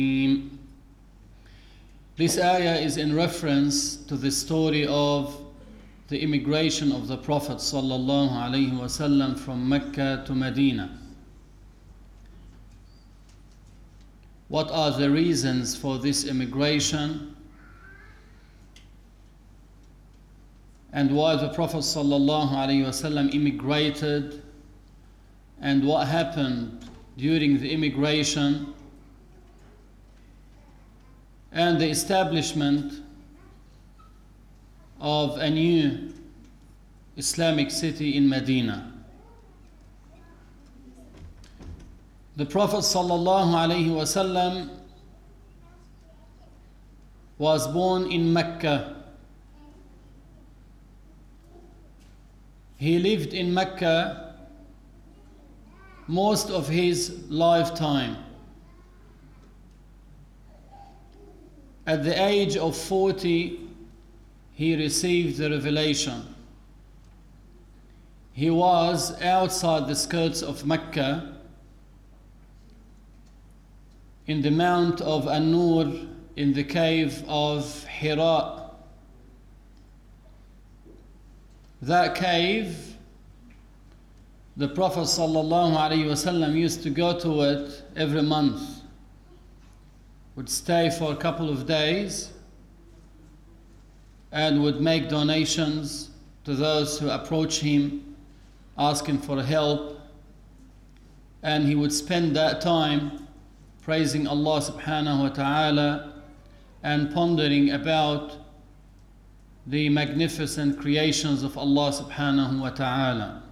This ayah is in reference to the story of the immigration of the Prophet ﷺ from Mecca to Medina. What are the reasons for this immigration, and why the Prophet ﷺ immigrated, and what happened during the immigration and the establishment of a new Islamic city in Medina. The Prophet ﷺ was born in Mecca. He lived in Mecca most of his lifetime. At the age of 40, he received the revelation. He was outside the skirts of Mecca in the Mount of An-Nur, in the cave of Hira. That cave, the Prophet ﷺ used to go to it every month. Would stay for a couple of days and would make donations to those who approach him asking for help, and he would spend that time praising Allah subhanahu wa ta'ala and pondering about the magnificent creations of Allah subhanahu wa ta'ala.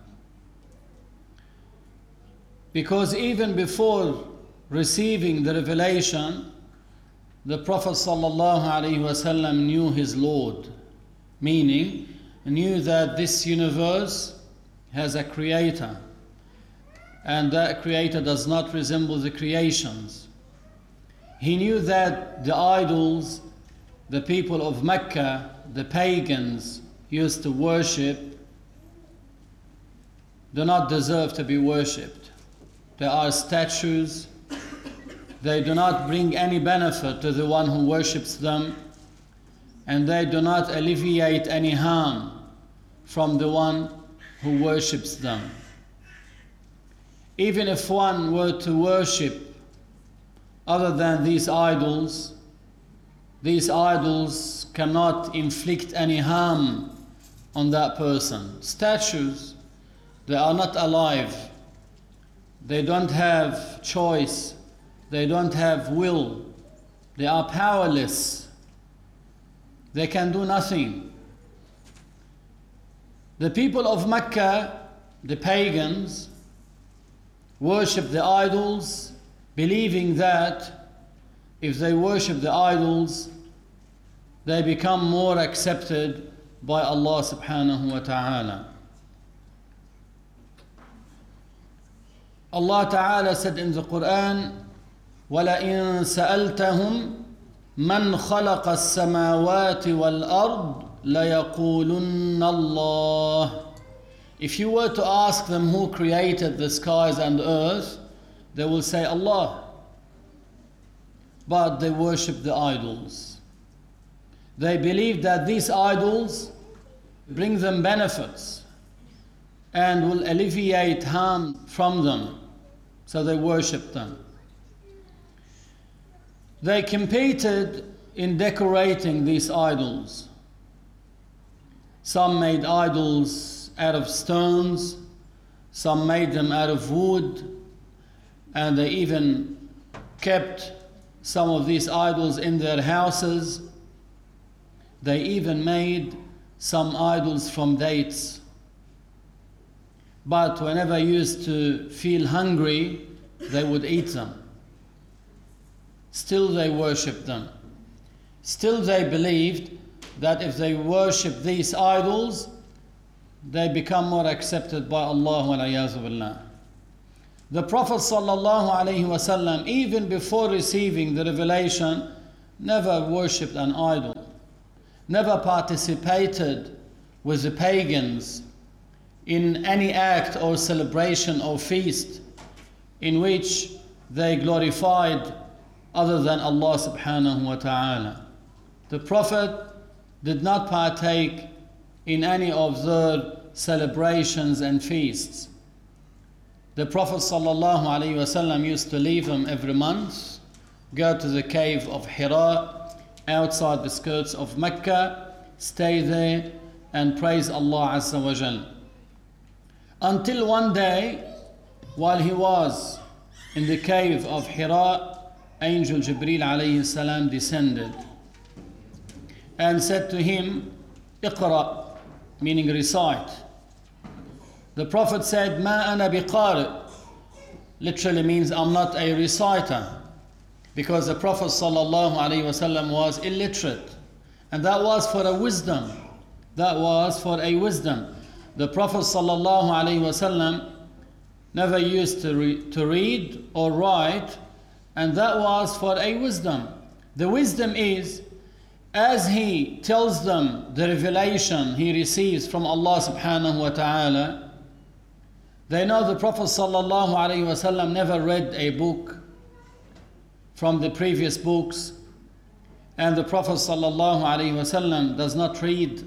Because even before receiving the revelation, the Prophet ﷺ knew his Lord, meaning knew that this universe has a creator, and that creator does not resemble the creations. He knew that the idols the people of Mecca, the pagans, used to worship do not deserve to be worshipped. They are statues. They do not bring any benefit to the one who worships them, and they do not alleviate any harm from the one who worships them. Even if one were to worship other than these idols cannot inflict any harm on that person. Statues, they are not alive. They don't have choice. They don't have will. They are powerless. They can do nothing. The people of Mecca, the pagans, worship the idols, believing that if they worship the idols, they become more accepted by Allah subhanahu wa ta'ala. Allah ta'ala said in the Quran, وَلَئِن سَأَلْتَهُمْ مَنْ خَلَقَ السَّمَاوَاتِ وَالْأَرْضِ لَيَقُولُنَّ اللَّهِ. If you were to ask them who created the skies and earth, they will say Allah. But they worship the idols. They believe that these idols bring them benefits and will alleviate harm from them, so they worship them. They competed in decorating these idols. Some made idols out of stones, some made them out of wood, and they even kept some of these idols in their houses. They even made some idols from dates. But whenever they used to feel hungry, they would eat them. Still they worshipped them. Still they believed that if they worship these idols, they become more accepted by Allah wa liyazu billah. The Prophet ﷺ, even before receiving the revelation, never worshipped an idol, never participated with the pagans in any act or celebration or feast in which they glorified other than Allah subhanahu wa ta'ala. The Prophet did not partake in any of their celebrations and feasts. The Prophet sallallahu alaihi wasallam used to leave them every month, go to the cave of Hira, outside the skirts of Mecca, stay there and praise Allah Azza wa Jal. Until one day, while he was in the cave of Hira, Angel Jibreel alayhi salam descended and said to him, Iqra, meaning recite. The Prophet said, Ma ana biqari, literally means I'm not a reciter, because the Prophet sallallahu alaihi wasallam was illiterate, and that was for a wisdom. That was for a wisdom. The Prophet sallallahu alaihi wasallam never used to read or write, and that was for a wisdom. The wisdom is, as he tells them the revelation he receives from Allah subhanahu wa ta'ala, they know the Prophet sallallahu alaihi wasallam never read a book from the previous books, and the Prophet sallallahu alaihi wasallam does not read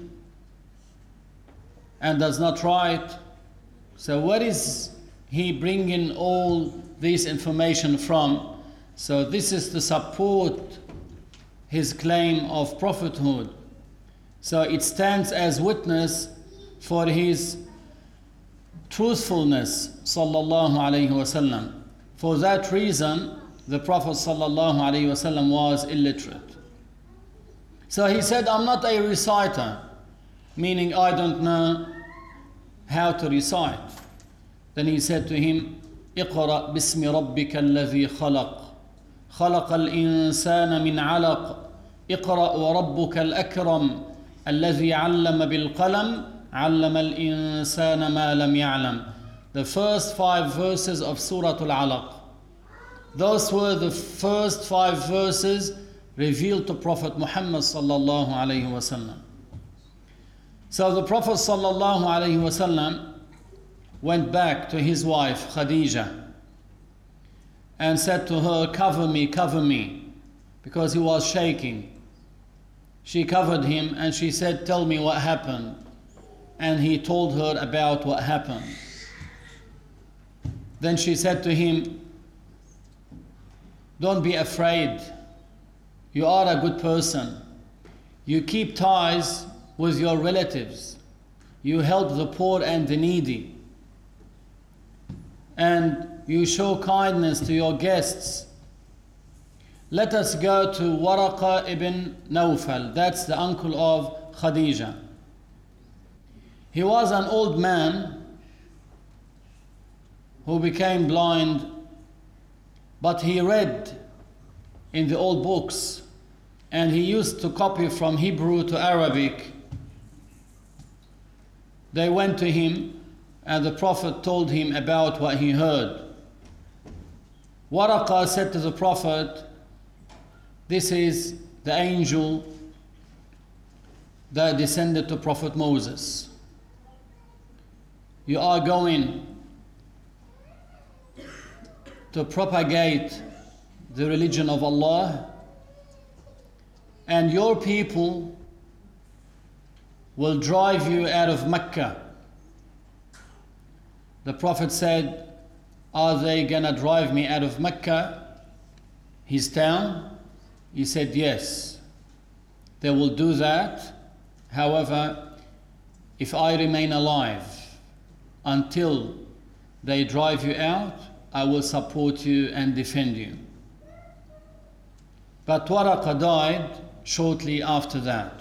and does not write. So where is he bringing all this information from? So this is to support his claim of prophethood. So it stands as witness for his truthfulness, sallallahu alaihi wasallam. For that reason, the Prophet sallallahu alaihi wasallam was illiterate. So he said, I'm not a reciter, meaning I don't know how to recite. Then he said to him, اقرأ باسم ربك الذي خلق خلق الإنسان من علق اقرأ وربك الأكرم الذي علم بالقلم علم الإنسان ما لم يعلم. The first 5 verses of Surah Al-Alaq. Those were the first 5 verses revealed to Prophet Muhammad sallallahu alaihi wasallam. So the Prophet sallallahu alaihi wasallam went back to his wife Khadija and said to her, cover me, because he was shaking. She covered him and she said, tell me what happened. And he told her about what happened. Then she said to him, don't be afraid. You are a good person. You keep ties with your relatives. You help the poor and the needy. And you show kindness to your guests. Let us go to Waraqa ibn Nawfal. That's the uncle of Khadija. He was an old man who became blind, but he read in the old books, and he used to copy from Hebrew to Arabic. They went to him, and the Prophet told him about what he heard. Waraqa said to the Prophet, this is the angel that descended to Prophet Moses. You are going to propagate the religion of Allah, and your people will drive you out of Mecca. The Prophet said, are they gonna drive me out of Mecca, his town? He said, yes, they will do that. However, if I remain alive until they drive you out, I will support you and defend you. But Waraqa died shortly after that.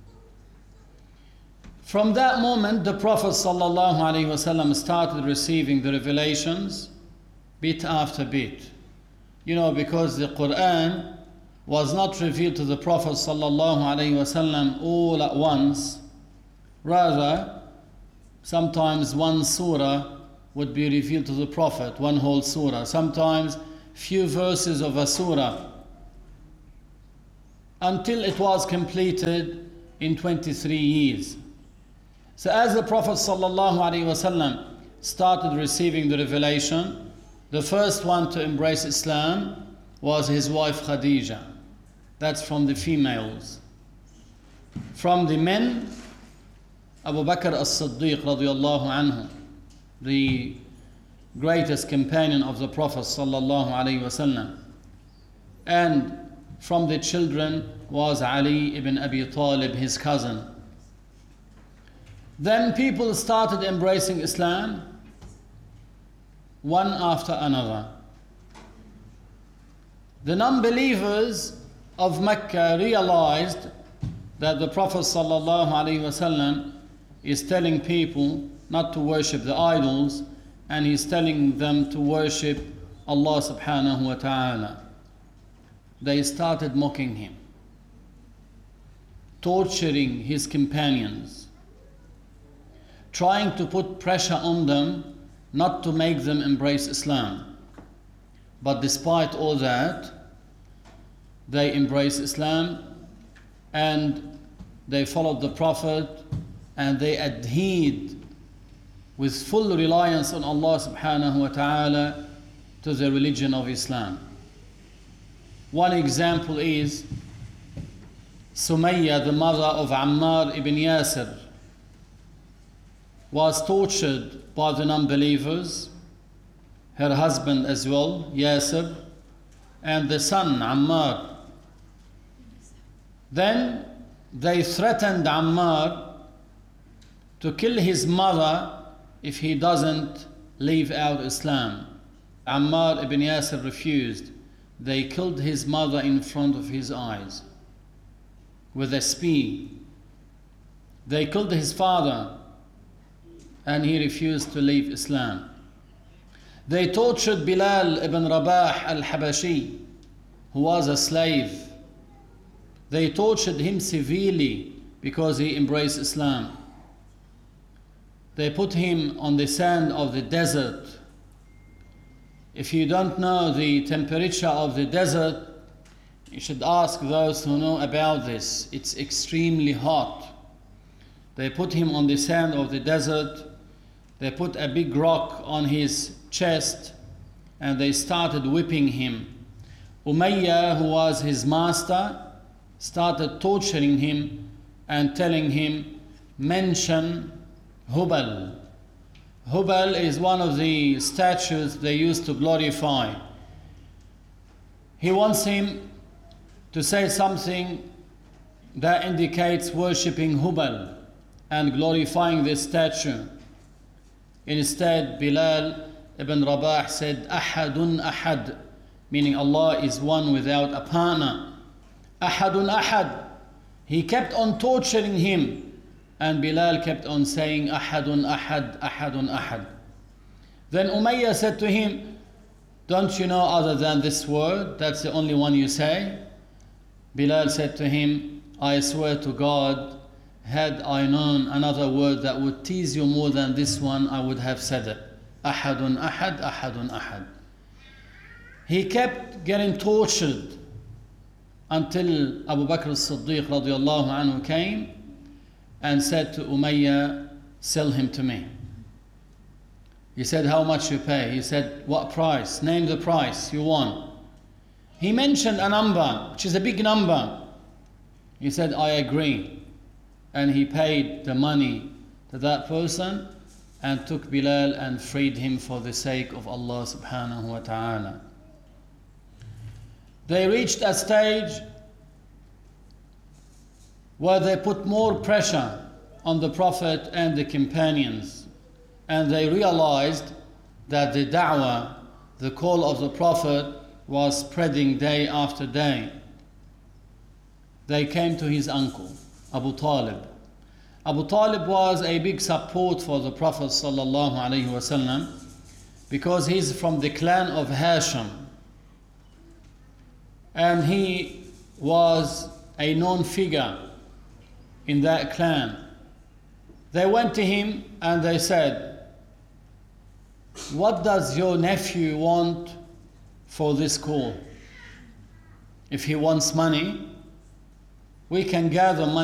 From that moment, the Prophet ﷺ started receiving the revelations bit after bit. You know, because the Quran was not revealed to the Prophet ﷺ all at once. Rather, sometimes one surah would be revealed to the Prophet, one whole surah. Sometimes few verses of a surah, until it was completed in 23 years. So as the Prophet ﷺ started receiving the revelation, the first one to embrace Islam was his wife Khadija. That's from the females. From the men, Abu Bakr as-Siddiq radiyallahu anhu, the greatest companion of the Prophet sallallahu alaihi wasallam. And from the children was Ali ibn Abi Talib, his cousin. Then people started embracing Islam, one after another. The non-believers of Mecca realized that the Prophet sallallahu alaihi wasallam is telling people not to worship the idols, and he's telling them to worship Allah subhanahu wa ta'ala. They started mocking him, torturing his companions, trying to put pressure on them not to make them embrace Islam. But despite all that, they embraced Islam and they followed the Prophet and they adhered with full reliance on Allah subhanahu wa ta'ala to the religion of Islam. One example is Sumayya, the mother of Ammar ibn Yasir, was tortured by the non-believers, her husband as well, Yasir, and the son, Ammar. Then they threatened Ammar to kill his mother if he doesn't leave out Islam. Ammar ibn Yasir refused. They killed his mother in front of his eyes with a spear. They killed his father and he refused to leave Islam. They tortured Bilal ibn Rabah al-Habashi, who was a slave. They tortured him severely because he embraced Islam. They put him on the sand of the desert. If you don't know the temperature of the desert, you should ask those who know about this. It's extremely hot. They put him on the sand of the desert. They put a big rock on his chest and they started whipping him. Umayyah, who was his master, started torturing him and telling him, mention Hubal. Hubal is one of the statues they used to glorify. He wants him to say something that indicates worshipping Hubal and glorifying this statue. Instead, Bilal ibn Rabah said, Ahadun Ahad, meaning Allah is one without a partner. Ahadun Ahad. He kept on torturing him. And Bilal kept on saying, Ahadun Ahad, Ahadun Ahad. Then Umayyah said to him, don't you know other than this word? That's the only one you say? Bilal said to him, I swear to God, had I known another word that would tease you more than this one, I would have said it. Ahadun Ahad, Ahadun Ahad. He kept getting tortured until Abu Bakr as-Siddiq radiyallahu anhu came and said to Umayyah, sell him to me. He said, how much you pay? He said, what price? Name the price you want. He mentioned a number, which is a big number. He said, I agree. And he paid the money to that person and took Bilal and freed him for the sake of Allah subhanahu wa ta'ala. They reached a stage where they put more pressure on the Prophet and the companions, and they realized that the da'wah, the call of the Prophet, was spreading day after day. They came to his uncle, Abu Talib. Abu Talib was a big support for the Prophet sallallahu alaihi wasallam because he's from the clan of Hashim, and he was a known figure in that clan. They went to him and they said, what does your nephew want for this call? If he wants money, we can gather money